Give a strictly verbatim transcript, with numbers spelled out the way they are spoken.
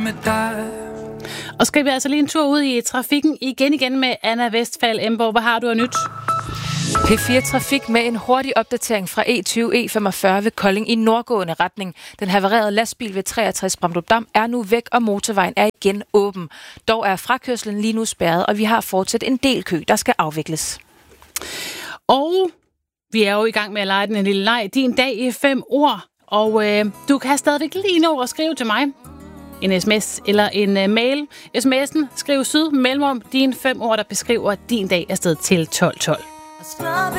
med dig. Og skal vi altså lige en tur ud i trafikken igen igen med Anna Westphal Emborg. Hvad har du af nyt? P fire Trafik med en hurtig opdatering fra E tyve E femogfyrre ved Kolding i nordgående retning. Den havarerede lastbil ved treogtres Bramdrup Dam er nu væk, og motorvejen er igen åben. Dog er frakørslen lige nu spærret, og vi har fortsat en del kø, der skal afvikles. Og vi er jo i gang med at lege den en lille leg. Din dag i fem ord. Og øh, du kan stadigvæk lige nå at skrive til mig. En sms eller en uh, mail. Sms'en skriv syd mellemrum dine fem ord, der beskriver din dag afsted til tolv tolv.